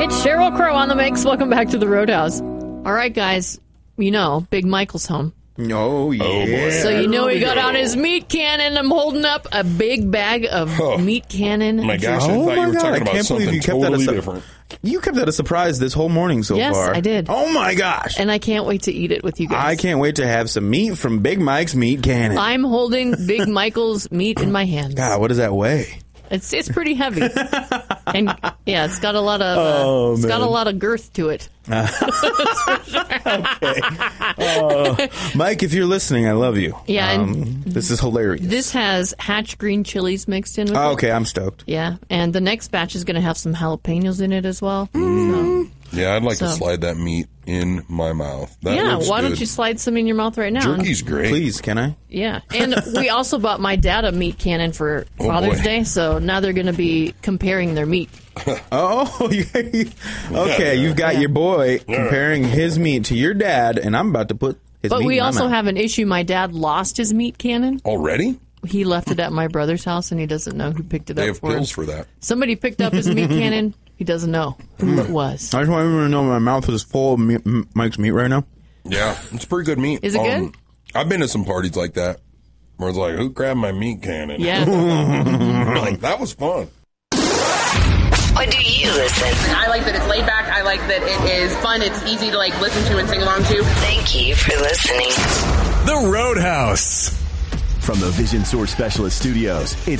Sheryl Crow on the mix. Welcome back to the Roadhouse. All right, guys. You know, Big Michael's home. Oh, yeah. Oh, boy. So you know he got out his meat cannon. I'm holding up a big bag of meat cannon. Oh my gosh, I thought you were talking about something totally different. You kept that a surprise this whole morning so Yes, far. I did. Oh, my gosh. And I can't wait to eat it with you guys. I can't wait to have some meat from Big Mike's Meat Cannon. I'm holding Big Michael's meat in my hands. God, what does that weigh? It's pretty heavy, and yeah, it's got a lot of got a lot of girth to it. Mike, if you're listening, I love you. Yeah, and this is hilarious. This has Hatch green chilies mixed in with it. Okay, I'm stoked. Yeah, and the next batch is going to have some jalapenos in it as well. Yeah, I'd like to slide that meat in my mouth. That looks why good. don't you slide some in your mouth right now? Jerky's great. Please, can I? Yeah, and we also bought my dad a meat cannon for Father's Day, so now they're going to be comparing their meat. Okay, you've got your boy comparing his meat to your dad, and I'm about to put his meat But we in my also mouth. have an issue. My dad lost his meat cannon. Already? He left it at my brother's house, and he doesn't know who picked it They up have for him. pills for that. Somebody picked up his meat cannon. He doesn't know who it was. I just want everyone to know my mouth is full of Mike's meat right now. Yeah, it's pretty good meat. Is it good? I've been to some parties like that where it's like, who grabbed my meat cannon? Yeah. Like, that was fun. What do you listen? I like that it's laid back. I like that it is fun. It's easy to listen to and sing along to. Thank you for listening. The Roadhouse. From the Vision Source Specialist Studios, it's